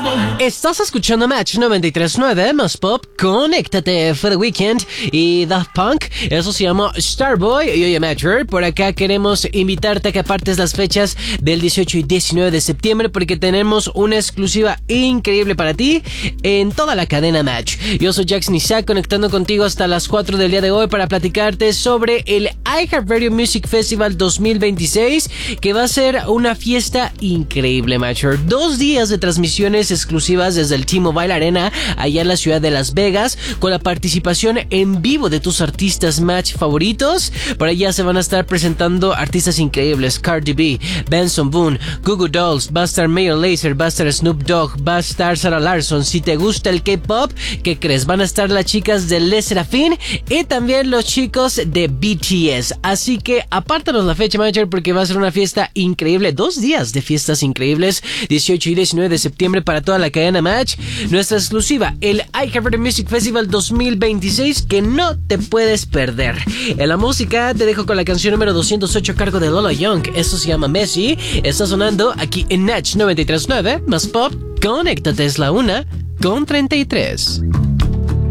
Estás escuchando Match 93.9 más Pop, conéctate for the Weekend y Daft Punk. Eso se llama Starboy. Y oye, Matcher, por acá queremos invitarte a que apartes las fechas del 18 y 19 de septiembre porque tenemos una exclusiva increíble para ti en toda la cadena Match. Yo soy Jackson Isaac, conectando contigo hasta las 4 del día de hoy para platicarte sobre el iHeartRadio Music Festival 2026, que va a ser una fiesta increíble, Matcher. 2 días de transmisiones exclusivas desde el T-Mobile Arena allá en la ciudad de Las Vegas, con la participación en vivo de tus artistas Match favoritos. Por allá se van a estar presentando artistas increíbles: Cardi B, Benson Boone, Goo Goo Dolls, va a estar Major Lazer, va a estar Snoop Dogg, va a estar Sarah Larson. Si te gusta el K-pop, ¿qué crees? Van a estar las chicas de Les Serafin y también los chicos de BTS. Así que apártanos la fecha, manager, porque va a ser una fiesta increíble. 2 días de fiestas increíbles, 18 y 19 de septiembre para toda la cadena Match. Nuestra exclusiva, el iHeartRadio Music Festival 2026, que no te puedes perder. En la música te dejo con la canción número 208 a cargo de Lola Young. Eso se llama Messi. Está sonando aquí en Match 93.9 más Pop. Conéctate, es la 1:33.